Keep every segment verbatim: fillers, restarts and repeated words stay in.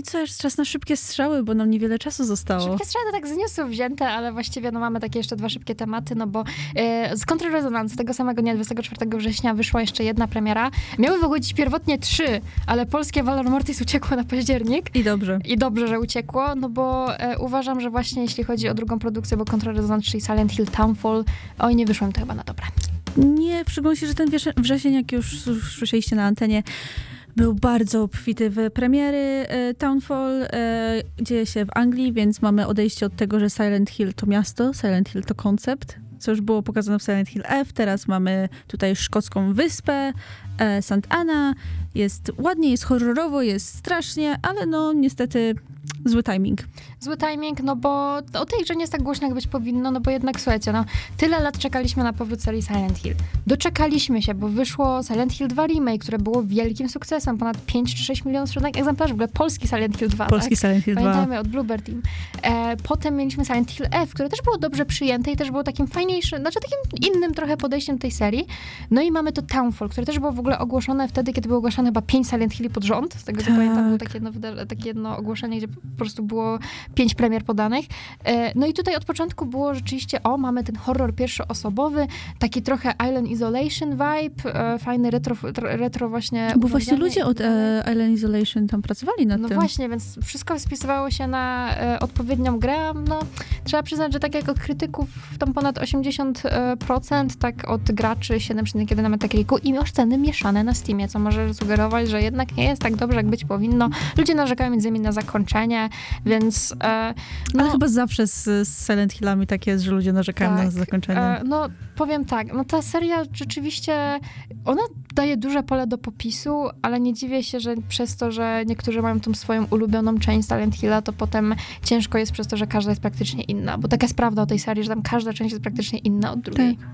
co, już czas na szybkie strzały, bo nam niewiele czasu zostało. Szybkie strzały to tak z newsów wzięte, ale właściwie no, mamy takie jeszcze dwa szybkie tematy, no bo e, z Kontrrezonans tego samego dnia, dwudziestego czwartego września, wyszła jeszcze jedna premiera. Miały wychodzić pierwotnie trzy, ale polskie Valor Mortis uciekło na październik. I dobrze. I dobrze, że uciekło, no bo e, uważam, że właśnie jeśli chodzi o drugą produkcję, bo Kontrrezonans, czyli Silent Hill Townfall, oj, nie wyszłem to chyba na dobre. Nie, przypomnę się, że ten wrzesień, jak już słyszeliście na antenie, był bardzo obfity w premiery. E, Townfall e, dzieje się w Anglii, więc mamy odejście od tego, że Silent Hill to miasto, Silent Hill to koncept, co już było pokazane w Silent Hill F. Teraz mamy tutaj szkocką wyspę, e, Saint Anna. Jest ładnie, jest horrorowo, jest strasznie, ale no niestety zły timing. Zły timing, no bo o tej grze nie jest tak głośno, jak być powinno, no bo jednak, słuchajcie, no tyle lat czekaliśmy na powrót serii Silent Hill. Doczekaliśmy się, bo wyszło Silent Hill dwa Remake, które było wielkim sukcesem, ponad pięć czy sześć milionów sprzedanych egzemplarzy, w ogóle polski Silent Hill dwa, Polski tak? Silent Hill dwa. Pamiętajmy, od Bloober Team. E, potem mieliśmy Silent Hill F, które też było dobrze przyjęte i też było takim fajniejszym, znaczy takim innym trochę podejściem do tej serii. No i mamy to Townfall, które też było w ogóle ogłoszone wtedy, kiedy było ogłoszone chyba pięć Silent Hilli pod rząd, z tego co tak. pamiętam, było takie jedno, takie jedno ogłoszenie, gdzie po prostu było pięć premier podanych. No i tutaj od początku było rzeczywiście, o, mamy ten horror pierwszoosobowy, taki trochę Island Isolation vibe, fajny retro, retro właśnie. Bo właśnie ludzie od e, Island Isolation tam pracowali nad no tym. No właśnie, więc wszystko spisywało się na e, odpowiednią grę. No, trzeba przyznać, że tak jak od krytyków, tam ponad osiemdziesiąt procent, tak od graczy siedem przecinek jeden na Metacriticu i oceny mieszane na Steamie, co może sugerować, że jednak nie jest tak dobrze, jak być powinno. Ludzie narzekają między innymi na zakończenie, więc e, no, ale chyba zawsze z, z Silent Hillami tak jest, że ludzie narzekają tak, na zakończenie. E, no, powiem tak, no ta seria rzeczywiście, ona daje duże pole do popisu, ale nie dziwię się, że przez to, że niektórzy mają tą swoją ulubioną część Silent Hilla, to potem ciężko jest przez to, że każda jest praktycznie inna, bo taka jest prawda o tej serii, że tam każda część jest praktycznie inna od drugiej. Tak.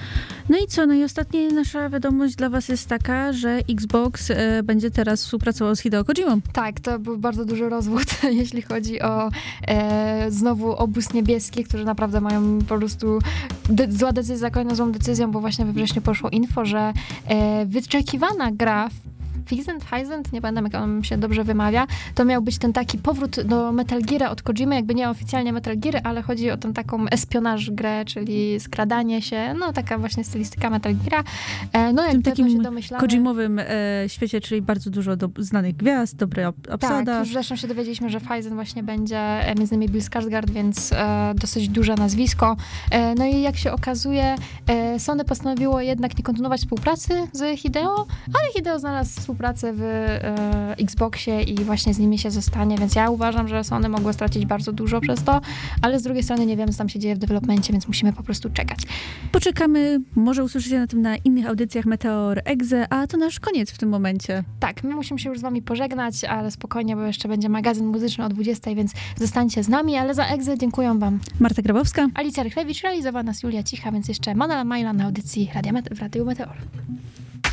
No i co? No i ostatnia nasza wiadomość dla was jest taka, że Xbox e, będzie teraz współpracował z Hideo Kojimą. Tak, to był bardzo duży rozwód, jeśli chodzi o e, znowu obóz niebieski, którzy naprawdę mają po prostu de- zła decyzja, kolejną złą decyzją, bo właśnie we wrześniu poszło info, że e, wyczekiwana gra Fizent, Fizent, nie pamiętam, jak on się dobrze wymawia, to miał być ten taki powrót do Metal Geara od Kojimy, jakby nie oficjalnie Metal Gear, ale chodzi o tą taką espionaż grę, czyli skradanie się, no taka właśnie stylistyka Metal Geara. E, no jak w tym takim się domyślamy, Kojimowym e, świecie, czyli bardzo dużo do, znanych gwiazd, dobra ob- obsada. Tak, już zresztą się dowiedzieliśmy, że Fizent właśnie będzie e, między innymi Bill Skarsgård, więc e, dosyć duże nazwisko. E, no i jak się okazuje, e, Sony postanowiło jednak nie kontynuować współpracy z Hideo, ale Hideo znalazł współpracę w e, Xboxie i właśnie z nimi się zostanie, więc ja uważam, że Sony mogło stracić bardzo dużo przez to, ale z drugiej strony nie wiem, co tam się dzieje w developmencie, więc musimy po prostu czekać. Poczekamy, może usłyszycie na tym na innych audycjach Meteor Exe, a to nasz koniec w tym momencie. Tak, my musimy się już z wami pożegnać, ale spokojnie, bo jeszcze będzie magazyn muzyczny o dwudziestej, więc zostańcie z nami, ale za Exe dziękuję wam Marta Grabowska, Alicja Rychlewicz, realizowana z Julia Cicha, więc jeszcze Manala Majla na audycji Radia Mete- w Radiu Meteor.